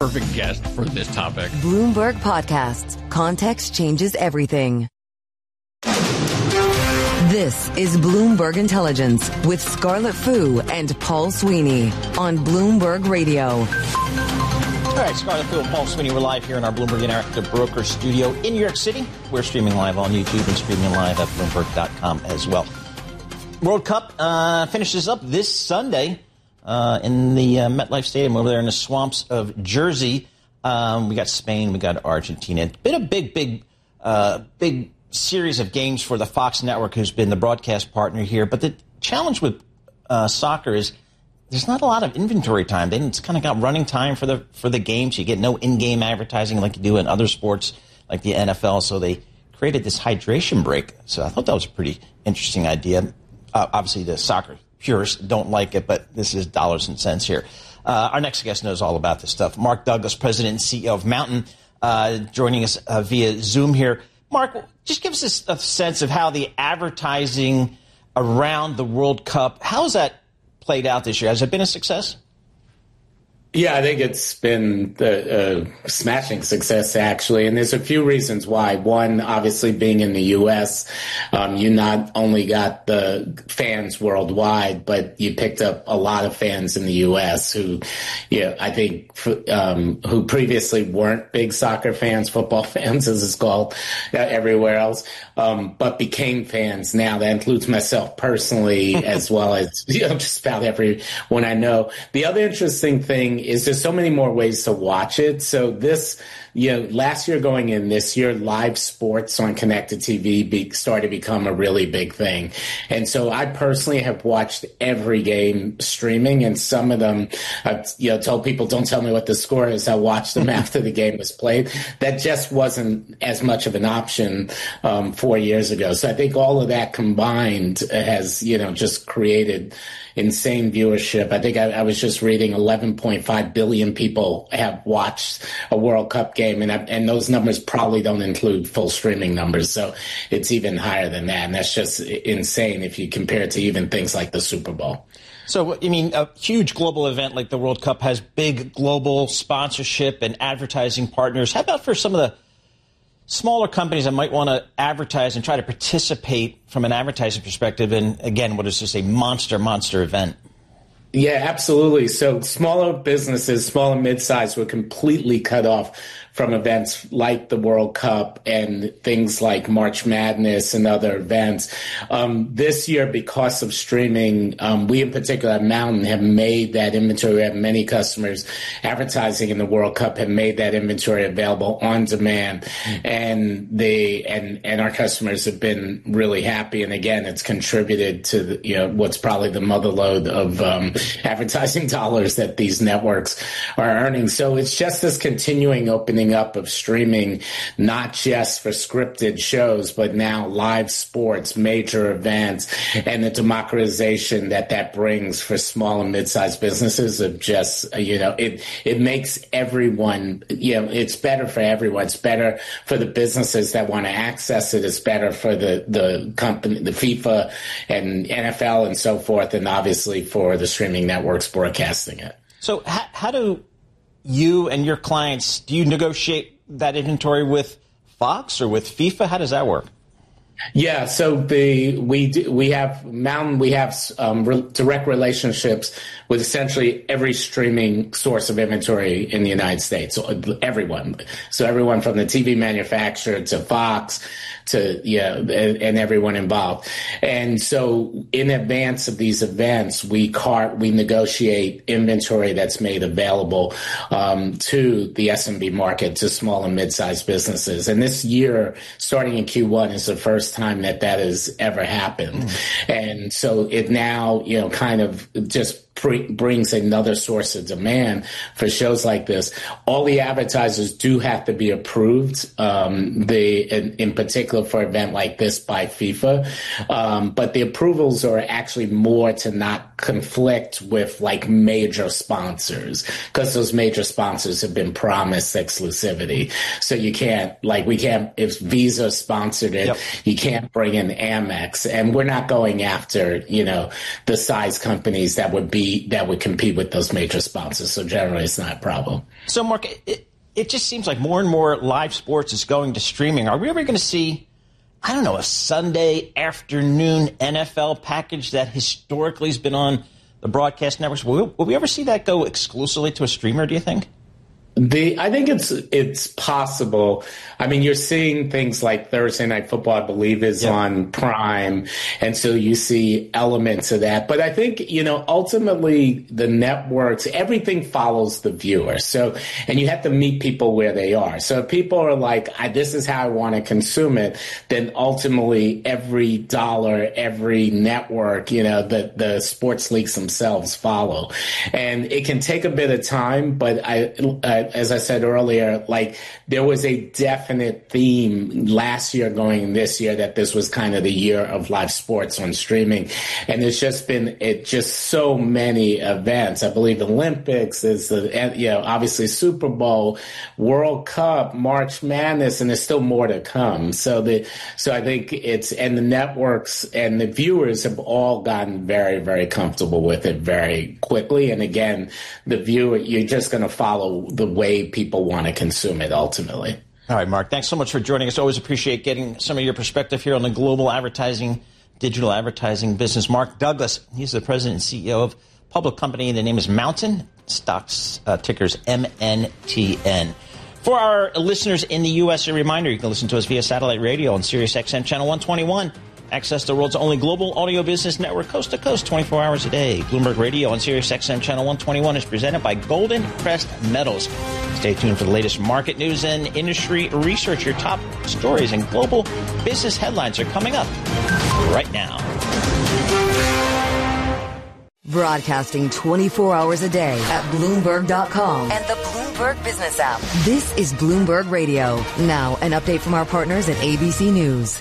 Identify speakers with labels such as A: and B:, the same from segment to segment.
A: perfect guest for this topic.
B: Bloomberg Podcasts. Context changes everything. This is Bloomberg Intelligence with Scarlett Fu and Paul Sweeney on Bloomberg Radio.
C: All right, Scarlett Fu and Paul Sweeney, we're live here in our Bloomberg Interactive Broker studio in New York City. We're streaming live on YouTube and streaming live at Bloomberg.com as well. World Cup finishes up this Sunday in the MetLife Stadium over there in the swamps of Jersey. We got Spain, we got Argentina. It's been a big series of games for the Fox network, who's been the broadcast partner here. But the challenge with soccer is there's not a lot of inventory time. It's kind of got running time for the games. You get no in-game advertising like you do in other sports like the NFL. So they created this hydration break. So I thought that was a pretty interesting idea. Obviously, the soccer purists don't like it, but this is dollars and cents here. Our next guest knows all about this stuff. Mark Douglas, President and CEO of Mountain, joining us via Zoom here. Mark, just give us a sense of how the advertising around the World Cup, how has that played out this year? Has it been a success?
D: Yeah, I think it's been a smashing success, actually. And there's a few reasons why. One, obviously, being in the U.S., you not only got the fans worldwide, but you picked up a lot of fans in the U.S. who, I think, who previously weren't big soccer fans, football fans, as it's called, everywhere else, but became fans now. That includes myself personally, as well as just about everyone I know. The other interesting thing is there's so many more ways to watch it. So this, last year going in this year, live sports on connected TV started to become a really big thing. And so I personally have watched every game streaming, and some of them, I've told people, don't tell me what the score is. I watched them after the game was played. That just wasn't as much of an option 4 years ago. So I think all of that combined has, just created insane viewership. I think I was just reading 11.5 billion people have watched a World Cup game, and those numbers probably don't include full streaming numbers. So it's even higher than that, and that's just insane if you compare it to even things like the Super Bowl.
C: So, a huge global event like the World Cup has big global sponsorship and advertising partners. How about for some of the smaller companies that might want to advertise and try to participate from an advertising perspective in, again, what is just a monster event?
D: Yeah, absolutely. So smaller businesses, small and mid-sized, were completely cut off from events like the World Cup and things like March Madness and other events. This year, because of streaming, we in particular at Mountain have made that inventory. We have many customers advertising in the World Cup have made that inventory available on demand, and our customers have been really happy. And again, it's contributed to what's probably the motherlode of advertising dollars that these networks are earning. So it's just this continuing opening up of streaming, not just for scripted shows, but now live sports, major events, and the democratization that brings for small and mid-sized businesses of just, it makes everyone, it's better for everyone. It's better for the businesses that want to access it. It's better for the company, the FIFA and NFL and so forth, and obviously for the streaming networks broadcasting it.
C: So how do you and your clients, do you negotiate that inventory with Fox or with FIFA? How does that work?
D: Yeah, so we have Mountain. We have direct relationships with essentially every streaming source of inventory in the United States. So everyone. So everyone from the TV manufacturer to Fox to and everyone involved. And so in advance of these events, we negotiate inventory that's made available to the SMB market, to small and mid-sized businesses. And this year, starting in Q1, is the first time that has ever happened. And so it now, kind of just brings another source of demand for shows like this. All the advertisers do have to be approved, in particular for an event like this by FIFA. But the approvals are actually more to not conflict with like major sponsors, because those major sponsors have been promised exclusivity. So you can't, if Visa sponsored it, you can't bring in Amex. And we're not going after, the size companies that would be would compete with those major sponsors. So generally, it's not a problem.
C: So, Mark, it just seems like more and more live sports is going to streaming. Are we ever going to see, I don't know, a Sunday afternoon NFL package that historically has been on the broadcast networks? Will we ever see that go exclusively to a streamer, do you think?
D: I think it's possible. I mean, you're seeing things like Thursday Night Football, I believe, is on Prime. And so you see elements of that. But I think, ultimately the networks, everything follows the viewer. So, and you have to meet people where they are. So if people are like, this is how I want to consume it, then ultimately every dollar, every network, the sports leagues themselves follow. And it can take a bit of time, but as I said earlier, like there was a definite theme last year going this year that this was kind of the year of live sports on streaming. And there's just been so many events. I believe Olympics is obviously Super Bowl, World Cup, March Madness, and there's still more to come. So I think and the networks and the viewers have all gotten very, very comfortable with it very quickly. And again, the viewer, you're just going to follow the way people want to consume it ultimately.
C: All right, Mark, thanks so much for joining us. Always appreciate getting some of your perspective here on the global advertising, digital advertising business. Mark Douglas, he's the president and CEO of a public company. The name is Mountain, stocks tickers MNTN. For our listeners in the U.S., a reminder, you can listen to us via satellite radio on Sirius XM Channel 121. Access the world's only global audio business network, coast to coast, 24 hours a day. Bloomberg Radio on Sirius XM Channel 121 is presented by Golden Crest Metals. Stay tuned for the latest market news and industry research. Your top stories and global business headlines are coming up right now.
B: Broadcasting 24 hours a day at Bloomberg.com and the Bloomberg Business app. This is Bloomberg Radio. Now, an update from our partners at ABC News.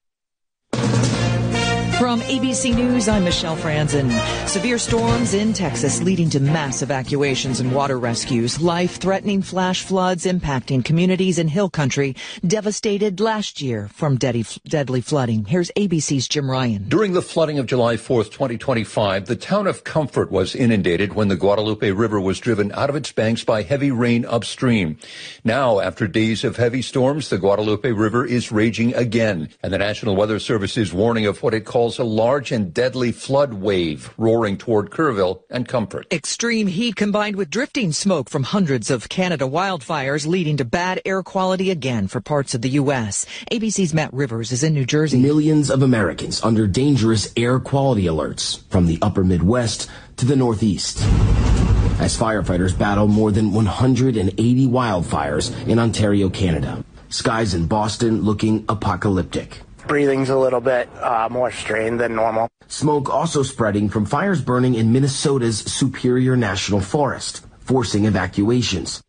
E: From ABC News, I'm Michelle Franzen. Severe storms in Texas leading to mass evacuations and water rescues. Life-threatening flash floods impacting communities in Hill Country devastated last year from deadly flooding. Here's ABC's Jim Ryan.
F: During the flooding of July 4th, 2025, the town of Comfort was inundated when the Guadalupe River was driven out of its banks by heavy rain upstream. Now, after days of heavy storms, the Guadalupe River is raging again, and the National Weather Service is warning of what it calls a large and deadly flood wave roaring toward Kerrville and Comfort.
E: Extreme heat combined with drifting smoke from hundreds of Canada wildfires leading to bad air quality again for parts of the U.S. ABC's Matt Rivers is in New Jersey.
G: Millions of Americans under dangerous air quality alerts from the upper Midwest to the Northeast, as firefighters battle more than 180 wildfires in Ontario, Canada. Skies in Boston looking apocalyptic.
H: Breathing's a little bit more strained than normal.
G: Smoke also spreading from fires burning in Minnesota's Superior National Forest, forcing evacuations.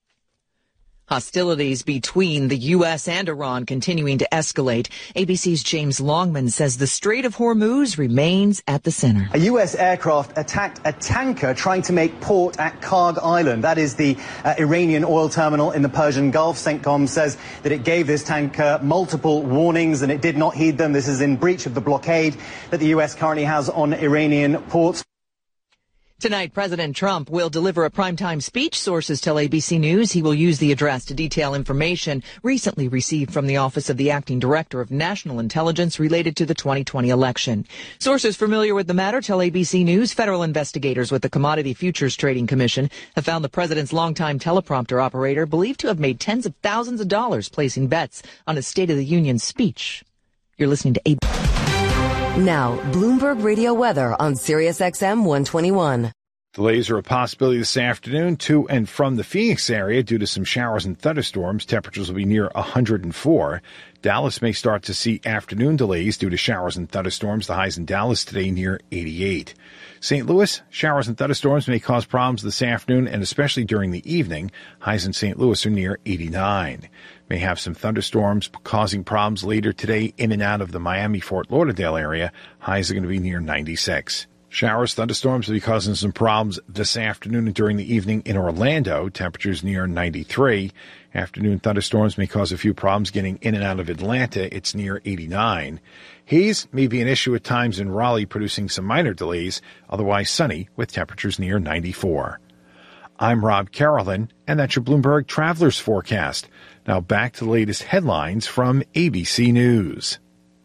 E: Hostilities between the U.S. and Iran continuing to escalate. ABC's James Longman says the Strait of Hormuz remains at the center.
I: A U.S. aircraft attacked a tanker trying to make port at Karg Island. That is the Iranian oil terminal in the Persian Gulf. CENTCOM says that it gave this tanker multiple warnings and it did not heed them. This is in breach of the blockade that the U.S. currently has on Iranian ports.
E: Tonight, President Trump will deliver a primetime speech. Sources tell ABC News he will use the address to detail information recently received from the Office of the Acting Director of National Intelligence related to the 2020 election. Sources familiar with the matter tell ABC News federal investigators with the Commodity Futures Trading Commission have found the president's longtime teleprompter operator believed to have made tens of thousands of dollars placing bets on a State of the Union speech. You're listening to ABC.
B: Now, Bloomberg Radio weather on Sirius XM 121.
J: Delays are a possibility this afternoon to and from the Phoenix area due to some showers and thunderstorms. Temperatures will be near 104. Dallas may start to see afternoon delays due to showers and thunderstorms. The highs in Dallas today near 88. St. Louis, showers and thunderstorms may cause problems this afternoon and especially during the evening. Highs in St. Louis are near 89. May have some thunderstorms causing problems later today in and out of the Miami-Fort Lauderdale area. Highs are going to be near 96. Showers, thunderstorms will be causing some problems this afternoon and during the evening in Orlando. Temperatures near 93. Afternoon thunderstorms may cause a few problems getting in and out of Atlanta. It's near 89. Haze may be an issue at times in Raleigh, producing some minor delays. Otherwise sunny with temperatures near 94. I'm Rob Carolyn, and that's your Bloomberg Travelers Forecast. Now back to the latest headlines from ABC News.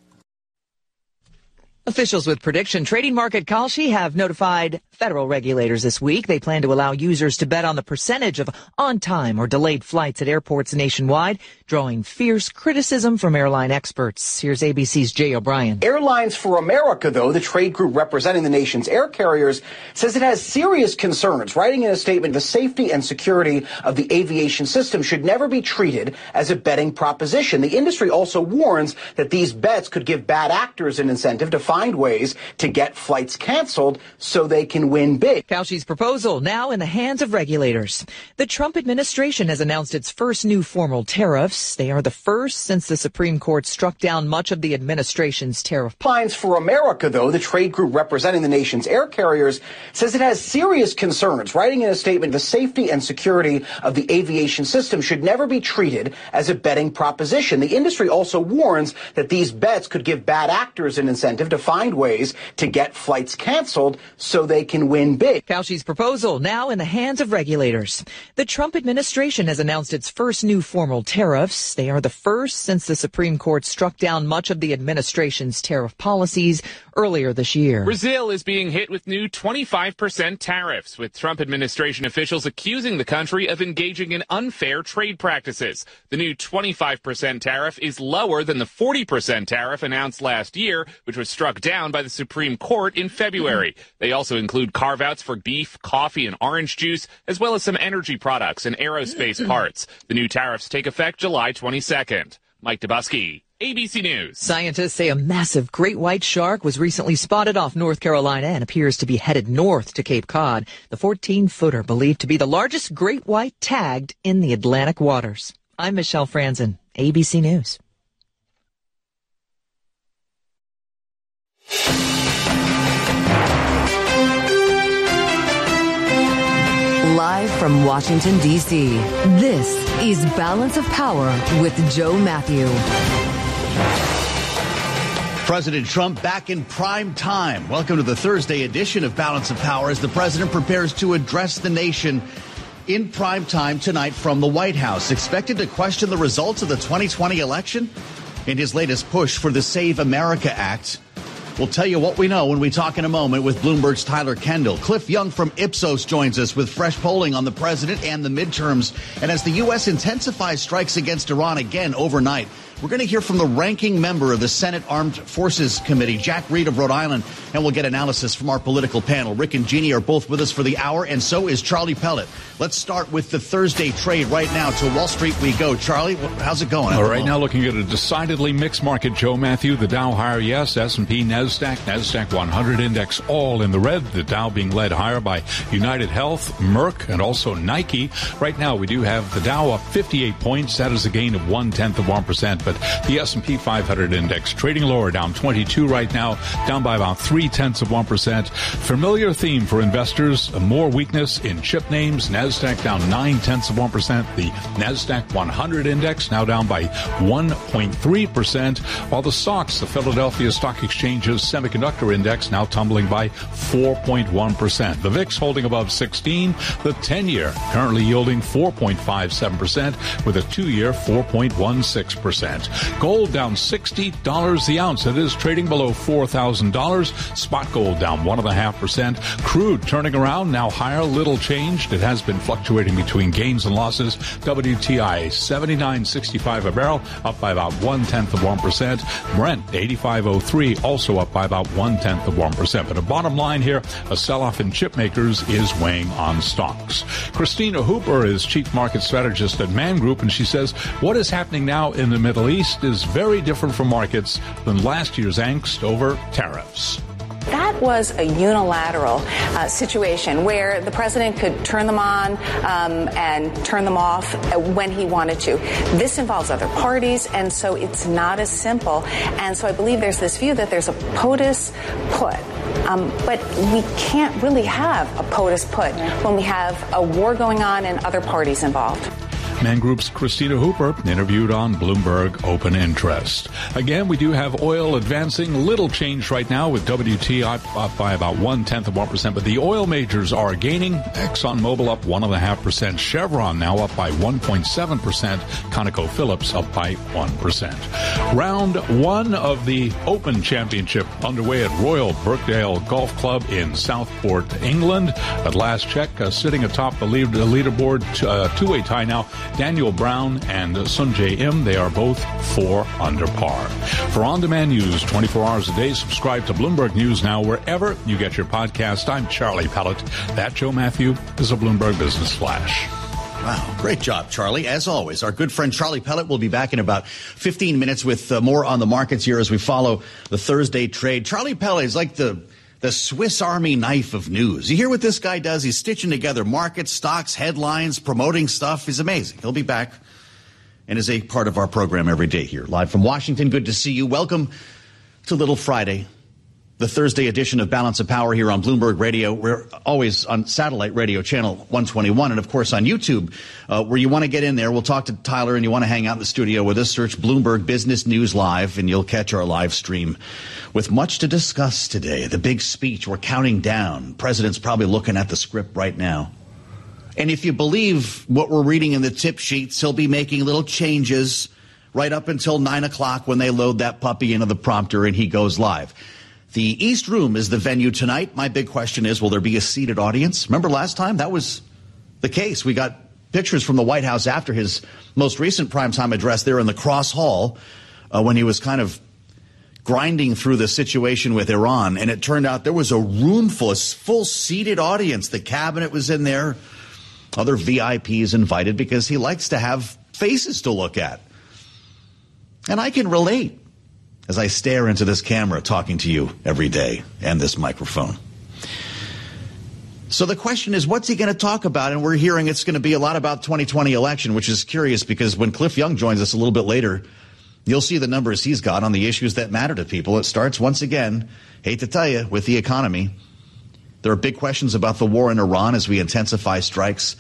E: Officials with Prediction Trading Market Kalshi have notified federal regulators this week. They plan to allow users to bet on the percentage of on-time or delayed flights at airports nationwide, drawing fierce criticism from airline experts. Here's ABC's Jay O'Brien.
K: Airlines for America, though, the trade group representing the nation's air carriers, says it has serious concerns. Writing in a statement, the safety and security of the aviation system should never be treated as a betting proposition. The industry also warns that these bets could give bad actors an incentive to find ways to get flights canceled so they can win big.
E: Kalshi's proposal now in the hands of regulators. The Trump administration has announced its first new formal tariffs. They are the first since the Supreme Court struck down much of the administration's tariff.
K: Airlines for America, though, the trade group representing the nation's air carriers, says it has serious concerns. Writing in a statement, the safety and security of the aviation system should never be treated as a betting proposition. The industry also warns that these bets could give bad actors an incentive to find ways to get flights canceled so they can win big.
E: Kalshi's proposal now in the hands of regulators. The Trump administration has announced its first new formal tariffs. They are the first since the Supreme Court struck down much of the administration's tariff policies earlier this year.
L: Brazil is being hit with new 25% tariffs, with Trump administration officials accusing the country of engaging in unfair trade practices. The new 25% tariff is lower than the 40% tariff announced last year, which was struck down by the Supreme Court in February. They also include carve-outs for beef, coffee, and orange juice, as well as some energy products and aerospace parts. The new tariffs take effect July 22nd. Mike Dubusky, ABC News.
E: Scientists say a massive great white shark was recently spotted off North Carolina and appears to be headed north to Cape Cod. The 14-footer believed to be the largest great white tagged in the Atlantic waters. I'm Michelle Franzen, ABC News.
B: Live from Washington, D.C., this is Balance of Power with Joe Matthew.
M: President Trump back in prime time. Welcome to the Thursday edition of Balance of Power as the president prepares to address the nation in prime time tonight from the White House. Expected to question the results of the 2020 election in his latest push for the Save America Act. We'll tell you what we know when we talk in a moment with Bloomberg's Tyler Kendall. Cliff Young from Ipsos joins us with fresh polling on the president and the midterms. And as the U.S. intensifies strikes against Iran again overnight, we're going to hear from the ranking member of the Senate Armed Forces Committee, Jack Reed of Rhode Island, and we'll get analysis from our political panel. Rick and Jeannie are both with us for the hour, and so is Charlie Pellet. Let's start with the Thursday trade right now. To Wall Street we go. Charlie, how's it going?
N: All right, now looking at a decidedly mixed market, Joe Matthew. The Dow higher, yes. S&P, NASDAQ 100 index all in the red. The Dow being led higher by United Health, Merck, and also Nike. Right now we do have the Dow up 58 points. That is a gain of 0.1%. But the S&P 500 index trading lower, down 22 right now, down by about 0.3%. Familiar theme for investors, more weakness in chip names. NASDAQ down 0.9%. The NASDAQ 100 index now down by 1.3%, while the stocks, the Philadelphia Stock Exchange's semiconductor index, now tumbling by 4.1%. The VIX holding above 16. The 10-year currently yielding 4.57%, with a 2-year 4.16%. Gold down $60 the ounce. It is trading below $4,000. Spot gold down 1.5%. Crude turning around, now higher, little changed. It has been fluctuating between gains and losses. WTI $79.65 a barrel, up by about 0.1%. Brent $85.03, also up by about 0.1%. But a bottom line here, a sell-off in chip makers is weighing on stocks. Christina Hooper is chief market strategist at Man Group, and she says what is happening now in the Middle East is very different from markets than last year's angst over tariffs.
O: That was a unilateral situation where the president could turn them on and turn them off when he wanted to. This involves other parties, and so it's not as simple. And so I believe there's this view that there's a POTUS put But we can't really have a POTUS put when we have a war going on and other parties involved.
N: Man Group's Christina Hooper interviewed on Bloomberg Open Interest. Again, we do have oil advancing. Little change right now with WTI up by about 0.1%, but the oil majors are gaining. ExxonMobil up 1.5%. Chevron now up by 1.7%. ConocoPhillips up by 1%. Round one of the Open Championship underway at Royal Birkdale Golf Club in Southport, England. At last check, sitting atop the leaderboard, two-way tie now. Daniel Brown and Sungjae Im, they are both 4 under par. For on-demand news 24 hours a day, subscribe to Bloomberg News Now wherever you get your podcast. I'm Charlie Pellet. That, Joe Matthew, is a Bloomberg Business Flash.
M: Wow, great job, Charlie. As always, our good friend Charlie Pellet will be back in about 15 minutes with more on the markets here as we follow the Thursday trade. Charlie Pellet is like the Swiss Army knife of news. You hear what this guy does? He's stitching together markets, stocks, headlines, promoting stuff. He's amazing. He'll be back and is a part of our program every day here. Live from Washington, good to see you. Welcome to Little Friday, the Thursday edition of Balance of Power here on Bloomberg Radio. We're always on satellite radio channel 121 and, of course, on YouTube, where you want to get in there. We'll talk to Tyler and you want to hang out in the studio with us. Search Bloomberg Business News Live and you'll catch our live stream with much to discuss today. The big speech, we're counting down. President's probably looking at the script right now. And if you believe what we're reading in the tip sheets, he'll be making little changes right up until 9 o'clock when they load that puppy into the prompter and he goes live. The East Room is the venue tonight. My big question is, will there be a seated audience? Remember last time? That was the case. We got pictures from the White House after his most recent primetime address there in the Cross Hall when he was kind of grinding through the situation with Iran, and it turned out there was a room full seated audience. The cabinet was in there, other VIPs invited because he likes to have faces to look at. And I can relate as I stare into this camera talking to you every day and this microphone. So the question is, what's he going to talk about? And we're hearing it's going to be a lot about 2020 election, which is curious because when Cliff Young joins us a little bit later, you'll see the numbers he's got on the issues that matter to people. It starts once again, hate to tell you, with the economy. There are big questions about the war in Iran as we intensify strikes,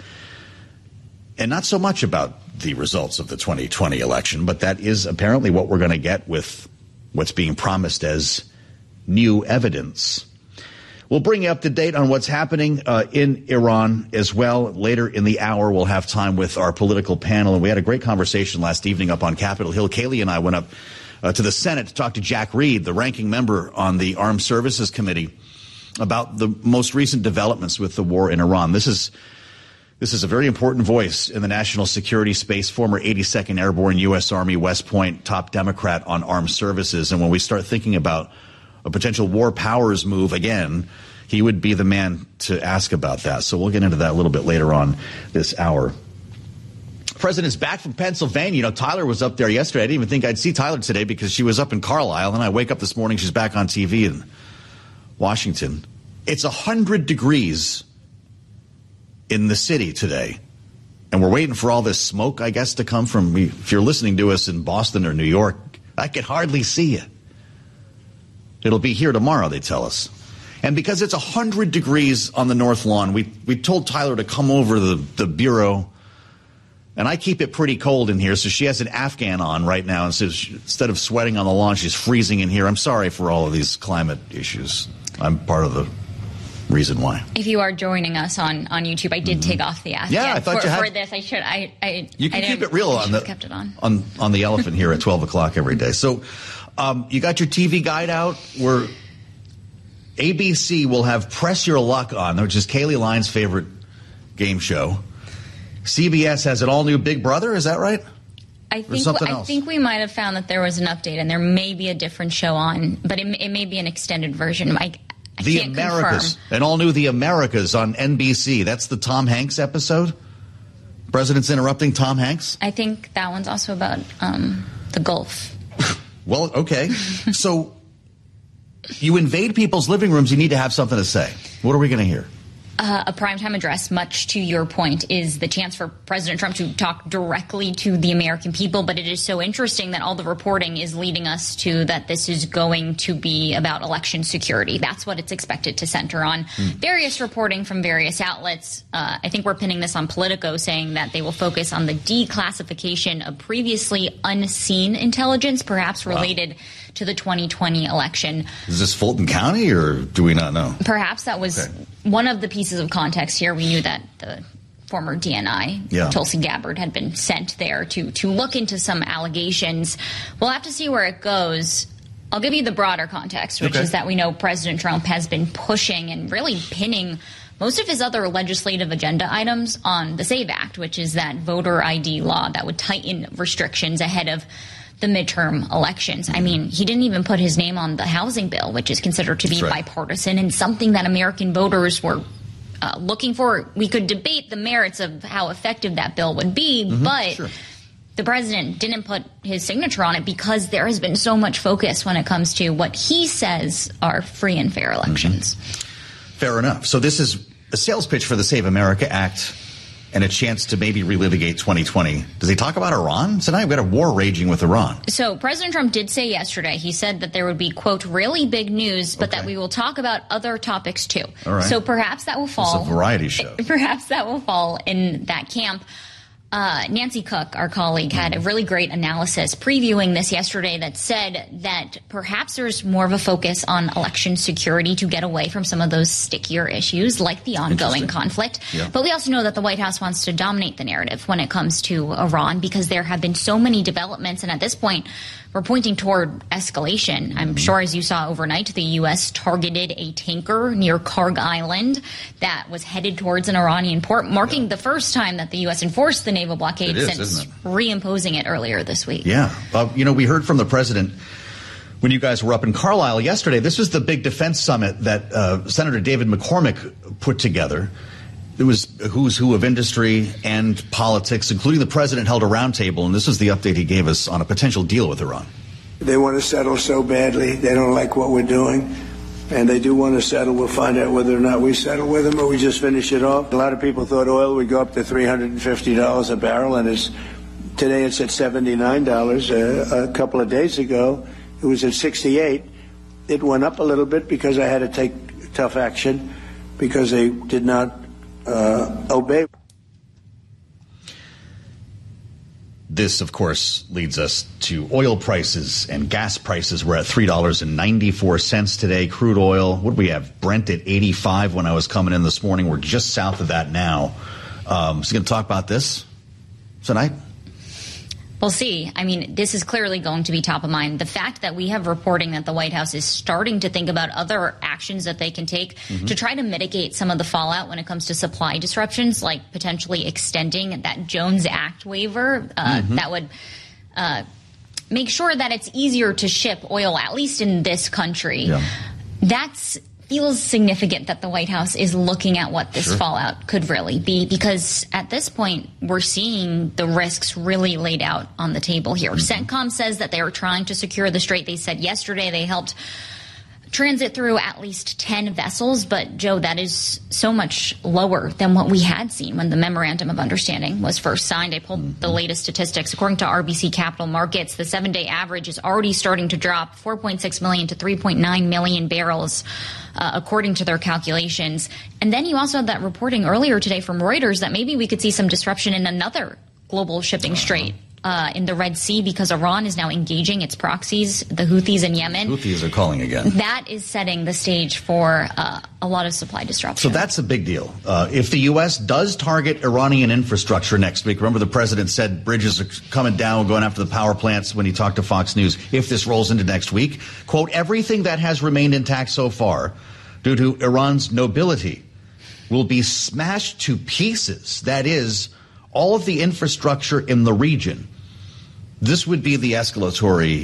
M: and not so much about the results of the 2020 election, but that is apparently what we're going to get with what's being promised as new evidence. We'll bring you up to date on what's happening in Iran as well. Later in the hour, we'll have time with our political panel. And we had a great conversation last evening up on Capitol Hill. Kaylee and I went up to the Senate to talk to Jack Reed, the ranking member on the Armed Services Committee, about the most recent developments with the war in Iran. This is a very important voice in the national security space, former 82nd Airborne U.S. Army West Point, top Democrat on armed services. And when we start thinking about a potential war powers move again, he would be the man to ask about that. So we'll get into that a little bit later on this hour. President's back from Pennsylvania. You know, Tyler was up there yesterday. I didn't even think I'd see Tyler today because she was up in Carlisle. And I wake up this morning, she's back on TV in Washington. It's 100 degrees in the city today. And we're waiting for all this smoke, I guess, to come from, if you're listening to us in Boston or New York, I can hardly see you. It'll be here tomorrow, they tell us. And because it's 100 degrees on the North Lawn, we told Tyler to come over to the bureau. And I keep it pretty cold in here, so she has an Afghan on right now. And says instead of sweating on the lawn, she's freezing in here. I'm sorry for all of these climate issues. I'm part of the reason why.
P: If you are joining us on YouTube, I did take off the Afghan.
M: Yeah, I thought you had.
P: For this, I should.
M: You can keep it real on
P: kept it
M: on the elephant here at 12 o'clock every day. So you got your TV guide out where ABC will have Press Your Luck on, which is Kaylee Lyons' favorite game show. CBS has an all-new Big Brother. Is that right?
P: I think we might have found that there was an update, and there may be a different show on, but it may be an extended version. I
M: The
P: can't
M: Americas,
P: confirm.
M: an all-new The Americas on NBC. That's the Tom Hanks episode? President's interrupting Tom Hanks?
P: I think that one's also about the Gulf.
M: Well, okay. So you invade people's living rooms, you need to have something to say. What are we going to hear?
P: A primetime address, much to your point, is the chance for President Trump to talk directly to the American people. But it is so interesting that all the reporting is leading us to that this is going to be about election security. That's what it's expected to center on. Various reporting from various outlets. I think we're pinning this on Politico, saying that they will focus on the declassification of previously unseen intelligence, perhaps related to the 2020 election.
Q: Is this Fulton County, or do we not know?
P: Perhaps that was one of the pieces of context here. We knew that the former DNI, Tulsi Gabbard, had been sent there to look into some allegations. We'll have to see where it goes. I'll give you the broader context, which is that we know President Trump has been pushing and really pinning most of his other legislative agenda items on the SAVE Act, which is that voter ID law that would tighten restrictions ahead of the midterm elections. I mean, he didn't even put his name on the housing bill, which is considered to be bipartisan and something that American voters were looking for. We could debate the merits of how effective that bill would be, but the president didn't put his signature on it because there has been so much focus when it comes to what he says are free and fair elections.
M: Fair enough. So this is a sales pitch for the Save America Act and a chance to maybe relitigate 2020. Does he talk about Iran? Tonight we've got a war raging with Iran.
P: So President Trump did say yesterday, he said that there would be, quote, really big news, but that we will talk about other topics too.
M: All right.
P: So perhaps that will fall.
M: It's a variety show.
P: Perhaps that will fall in that camp. Nancy Cook, our colleague, had a really great analysis previewing this yesterday that said that perhaps there's more of a focus on election security to get away from some of those stickier issues like the ongoing conflict. But we also know that the White House wants to dominate the narrative when it comes to Iran because there have been so many developments. And at this point, we're pointing toward escalation. I'm sure, as you saw overnight, the U.S. targeted a tanker near Karg Island that was headed towards an Iranian port, marking the first time that the U.S. enforced the naval blockade since reimposing it earlier this week.
M: Yeah. We heard from the president when you guys were up in Carlisle yesterday. This was the big defense summit that Senator David McCormick put together. It was who's who of industry and politics, including the president held a roundtable, and this was the update he gave us on a potential deal with Iran.
R: They want to settle so badly. They don't like what we're doing, and they do want to settle. We'll find out whether or not we settle with them or we just finish it off. A lot of people thought oil would go up to $350 a barrel, and today it's at $79. A couple of days ago, it was at $68. It went up a little bit because I had to take tough action because they did not obey.
M: This, of course, leads us to oil prices and gas prices. We're at $3.94 today. Crude oil, what do we have? Brent at 85 when I was coming in this morning. We're just south of that now. So going to talk about this tonight?
P: We'll see. I mean, this is clearly going to be top of mind. The fact that we have reporting that the White House is starting to think about other actions that they can take to try to mitigate some of the fallout when it comes to supply disruptions, like potentially extending that Jones Act waiver that would make sure that it's easier to ship oil, at least in this country. That's feels significant that the White House is looking at what this fallout could really be, because at this point, we're seeing the risks really laid out on the table here. CENTCOM says that they are trying to secure the strait. They said yesterday they helped transit through at least 10 vessels. But, Joe, that is so much lower than what we had seen when the Memorandum of Understanding was first signed. I pulled the latest statistics. According to RBC Capital Markets, the 7-day average is already starting to drop 4.6 million to 3.9 million barrels, according to their calculations. And then you also had that reporting earlier today from Reuters that maybe we could see some disruption in another global shipping strait in the Red Sea, because Iran is now engaging its proxies, the Houthis in Yemen.
M: Houthis are calling again.
P: That is setting the stage for a lot of supply disruption.
M: So that's a big deal. If the U.S. does target Iranian infrastructure next week, remember the president said bridges are coming down, going after the power plants when he talked to Fox News. If this rolls into next week, quote, everything that has remained intact so far due to Iran's nobility will be smashed to pieces. That is, all of the infrastructure in the region. This would be the escalatory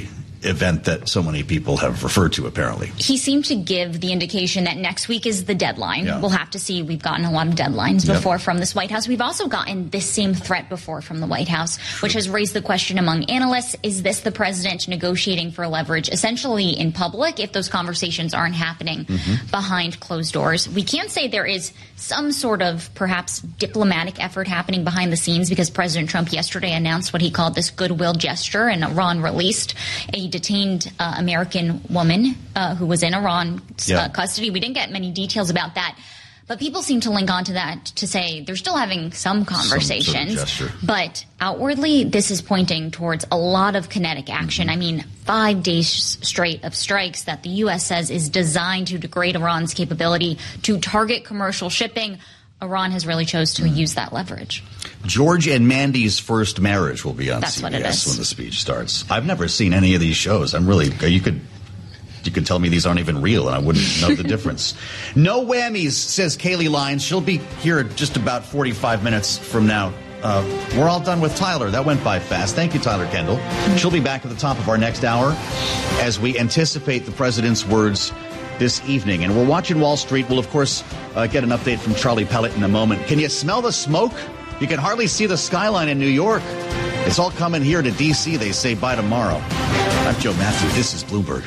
Q: event that so many people have referred to, apparently.
P: He seemed to give the indication that next week is the deadline.
Q: Yeah.
P: We'll have to see. We've gotten a lot of deadlines before from this White House. We've also gotten this same threat before from the White House, which has raised the question among analysts, is this the president negotiating for leverage essentially in public if those conversations aren't happening behind closed doors? We can say there is some sort of perhaps diplomatic effort happening behind the scenes because President Trump yesterday announced what he called this goodwill gesture, and Iran released a detained American woman who was in Iran custody. We didn't get many details about that, but people seem to link onto that to say they're still having some conversations.
Q: Some sort of gesture.
P: But outwardly, this is pointing towards a lot of kinetic action. I mean, 5 days straight of strikes that the U.S. says is designed to degrade Iran's capability to target commercial shipping. Iran has really chose to use that leverage.
Q: George and Mandy's First Marriage will be on
P: That's
Q: CBS
P: what it is.
Q: when the speech starts. I've never seen any of these shows. I'm really, you could tell me these aren't even real and I wouldn't know the difference. No whammies, says Kaylee Lyons. She'll be here just about 45 minutes from now. We're all done with Tyler. That went by fast. Thank you, Tyler Kendall. She'll be back at the top of our next hour as we anticipate the president's words this evening. And we're watching Wall Street. We'll, of course, get an update from Charlie Pellet in a moment. Can you smell the smoke? You can hardly see the skyline in New York. It's all coming here to D.C., they say, by tomorrow. I'm Joe Matthew. This is Bloomberg.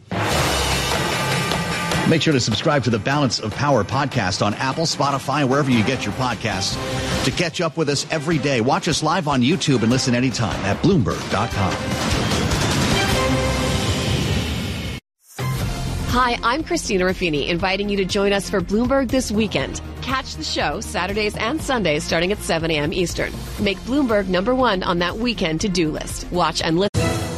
Q: Make sure to subscribe to the Balance of Power podcast on Apple, Spotify, and wherever you get your podcasts to catch up with us every day. Watch us live on YouTube and listen anytime at Bloomberg.com.
S: Hi, I'm Christina Ruffini, inviting you to join us for Bloomberg This Weekend. Catch the show Saturdays and Sundays starting at 7 a.m. Eastern. Make Bloomberg #1 on that weekend to-do list. Watch and listen.